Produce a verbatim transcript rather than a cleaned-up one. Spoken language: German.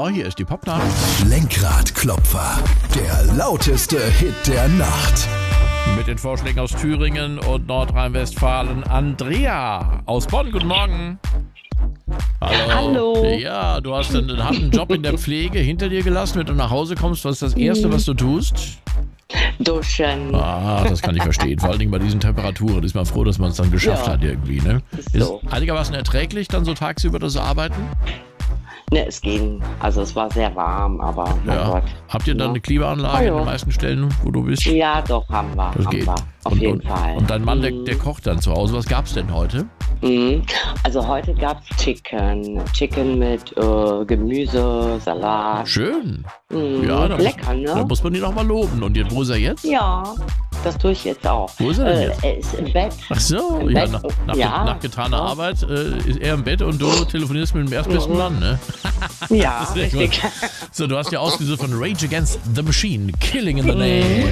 Genau, hier ist die Popnacht. Lenkradklopfer, der lauteste Hit der Nacht. Mit den Vorschlägen aus Thüringen und Nordrhein-Westfalen. Andrea aus Bonn, guten Morgen. Hallo. Hallo. Ja, du hast einen harten Job in der Pflege hinter dir gelassen. Wenn du nach Hause kommst, was ist das Erste, was du tust? Duschen. Ah, das kann ich verstehen. Vor allen Dingen bei diesen Temperaturen. Ist man froh, dass man es dann geschafft Ja. hat irgendwie, ne? Ist so. Ist einigermaßen erträglich, dann so tagsüber das Arbeiten? Ne, es ging. Also es war sehr warm, aber mein Ja. Gott. Habt ihr dann Ja. eine Klimaanlage Ah, ja. in den meisten Stellen, wo du bist? Ja, doch, haben wir. Das haben geht. wir. Auf und, jeden und, Fall. Und dein Mann, der, Mhm. der kocht dann zu Hause. Was gab's denn heute? Mhm. Also heute gab's Chicken. Chicken mit äh, Gemüse, Salat. Schön. Mhm. Ja, da Lecker, muss, da ne? muss man ihn auch mal loben. Und jetzt, wo ist er jetzt? Ja, das tue ich jetzt auch. Wo ist er denn Äh, jetzt? er ist im Bett. Ach so, Im ja, Bett. nach, nach, Ja. nach getaner Ja. Arbeit äh, ist er im Bett und du telefonierst mit dem erstbesten Mhm. Mann, ne? Ja, Sehr richtig. gut. So, du hast ja ausgesucht von Rage Against the Machine, Killing in the Name.